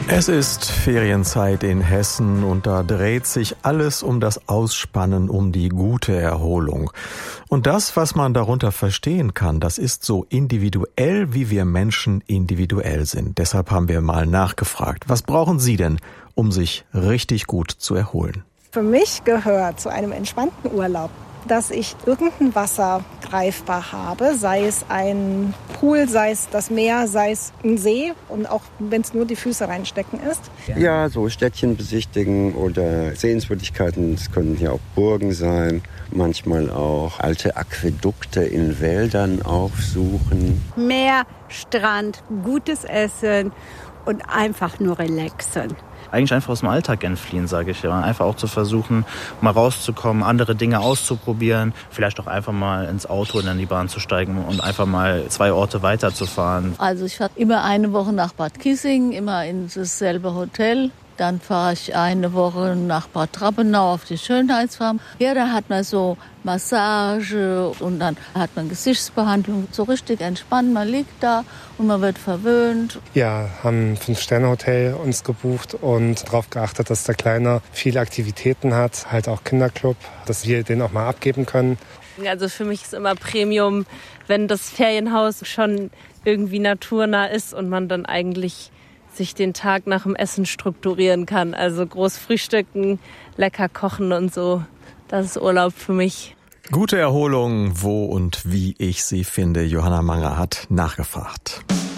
Es ist Ferienzeit in Hessen und da dreht sich alles um das Ausspannen, um die gute Erholung. Und das, was man darunter verstehen kann, das ist so individuell, wie wir Menschen individuell sind. Deshalb haben wir mal nachgefragt, was brauchen Sie denn, um sich richtig gut zu erholen? Für mich gehört zu einem entspannten Urlaub, dass ich irgendein Wasser greifbar habe, sei es ein Pool, sei es das Meer, sei es ein See und auch wenn es nur die Füße reinstecken ist. Ja, so Städtchen besichtigen oder Sehenswürdigkeiten, es können ja auch Burgen sein, manchmal auch alte Aquädukte in Wäldern aufsuchen. Meer, Strand, gutes Essen und einfach nur relaxen. Eigentlich einfach aus dem Alltag entfliehen, sage ich ja. Einfach auch zu versuchen, mal rauszukommen, andere Dinge auszuprobieren. Vielleicht auch einfach mal ins Auto und in die Bahn zu steigen und einfach mal 2 Orte weiterzufahren. Also ich fahre immer eine Woche nach Bad Kissingen, immer in dasselbe Hotel. Dann fahre ich eine Woche nach Bad Trappenau auf die Schönheitsfarm. Ja, da hat man so Massage und dann hat man Gesichtsbehandlung. So richtig entspannt, man liegt da und man wird verwöhnt. Ja, haben ein 5-Sterne-Hotel uns gebucht und darauf geachtet, dass der Kleine viele Aktivitäten hat, halt auch Kinderclub, dass wir den auch mal abgeben können. Also für mich ist immer Premium, wenn das Ferienhaus schon irgendwie naturnah ist und man dann eigentlich sich den Tag nach dem Essen strukturieren kann. Also groß frühstücken, lecker kochen und so. Das ist Urlaub für mich. Gute Erholung, wo und wie ich sie finde. Johanna Manger hat nachgefragt.